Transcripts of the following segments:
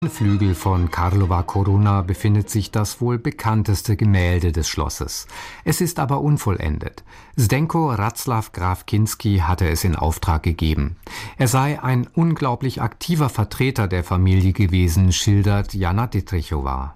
Im Flügel von Karlova Coruna befindet sich das wohl bekannteste Gemälde des Schlosses. Es ist aber unvollendet. Zdenko Václav Graf Kinský hatte es in Auftrag gegeben. Er sei ein unglaublich aktiver Vertreter der Familie gewesen, schildert Jana Dittrichová.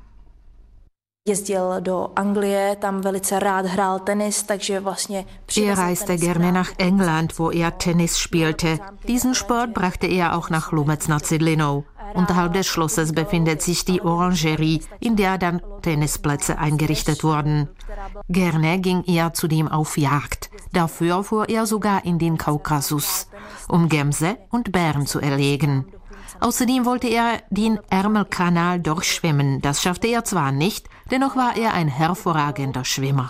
Er reiste gerne nach England, wo er Tennis spielte. Diesen Sport brachte er auch nach Lumec nad Cidlinou. Unterhalb des Schlosses befindet sich die Orangerie, in der dann Tennisplätze eingerichtet wurden. Gerne ging er zudem auf Jagd. Dafür fuhr er sogar in den Kaukasus, um Gämse und Bären zu erlegen. Außerdem wollte er den Ärmelkanal durchschwimmen. Das schaffte er zwar nicht, dennoch war er ein hervorragender Schwimmer.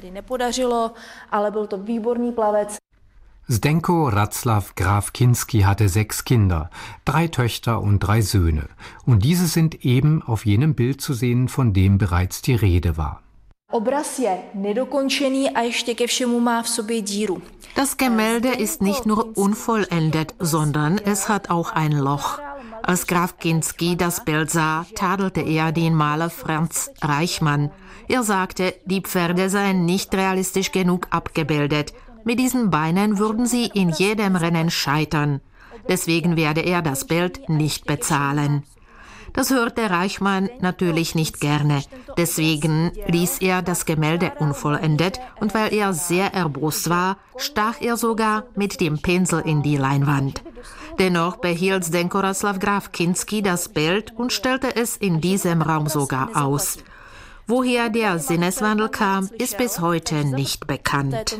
Zdenko Václav Graf Kinský hatte 6 Kinder, 3 Töchter und 3 Söhne. Und diese sind eben auf jenem Bild zu sehen, von dem bereits die Rede war. Das Gemälde ist nicht nur unvollendet, sondern es hat auch ein Loch. Als Graf Kinský das Bild sah, tadelte er den Maler Franz Reichmann. Er sagte, die Pferde seien nicht realistisch genug abgebildet. Mit diesen Beinen würden sie in jedem Rennen scheitern. Deswegen werde er das Bild nicht bezahlen. Das hörte Reichmann natürlich nicht gerne. Deswegen ließ er das Gemälde unvollendet und weil er sehr erbost war, stach er sogar mit dem Pinsel in die Leinwand. Dennoch behielt Zdenko Václav Graf Kinský das Bild und stellte es in diesem Raum sogar aus. Woher der Sinneswandel kam, ist bis heute nicht bekannt.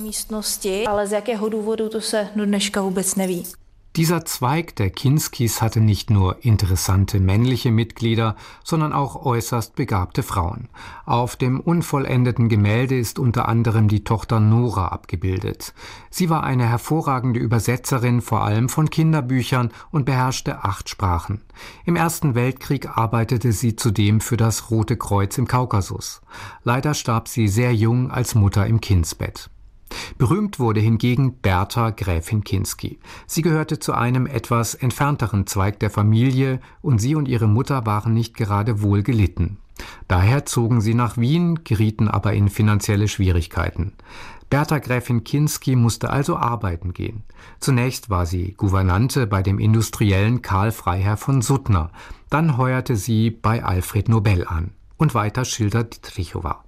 Dieser Zweig der Kinskys hatte nicht nur interessante männliche Mitglieder, sondern auch äußerst begabte Frauen. Auf dem unvollendeten Gemälde ist unter anderem die Tochter Nora abgebildet. Sie war eine hervorragende Übersetzerin, vor allem von Kinderbüchern, und beherrschte 8 Sprachen. Im Ersten Weltkrieg arbeitete sie zudem für das Rote Kreuz im Kaukasus. Leider starb sie sehr jung als Mutter im Kindsbett. Berühmt wurde hingegen Berta Gräfin Kinský. Sie gehörte zu einem etwas entfernteren Zweig der Familie und sie und ihre Mutter waren nicht gerade wohl gelitten. Daher zogen sie nach Wien, gerieten aber in finanzielle Schwierigkeiten. Berta Gräfin Kinský musste also arbeiten gehen. Zunächst war sie Gouvernante bei dem Industriellen Karl Freiherr von Suttner. Dann heuerte sie bei Alfred Nobel an. Und weiter schildert Dittrichová.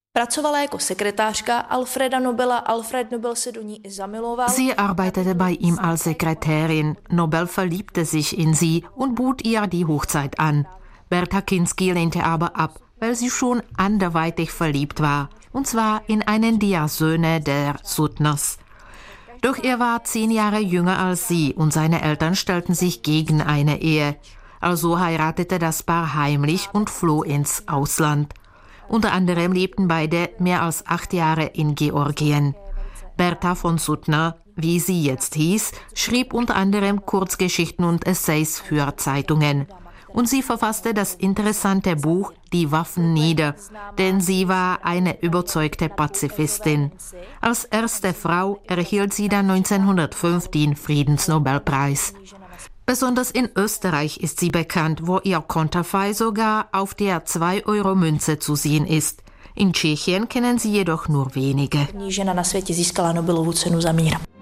Sie arbeitete bei ihm als Sekretärin. Nobel verliebte sich in sie und bot ihr die Hochzeit an. Berta Kinský lehnte aber ab, weil sie schon anderweitig verliebt war, und zwar in einen der Söhne der Suttners. Doch er war 10 Jahre jünger als sie und seine Eltern stellten sich gegen eine Ehe. Also heiratete das Paar heimlich und floh ins Ausland. Unter anderem lebten beide mehr als 8 Jahre in Georgien. Berta von Suttner, wie sie jetzt hieß, schrieb unter anderem Kurzgeschichten und Essays für Zeitungen. Und sie verfasste das interessante Buch »Die Waffen nieder«, denn sie war eine überzeugte Pazifistin. Als erste Frau erhielt sie dann 1905 den Friedensnobelpreis. Besonders in Österreich ist sie bekannt, wo ihr Konterfei sogar auf der 2-Euro-Münze zu sehen ist. In Tschechien kennen sie jedoch nur wenige.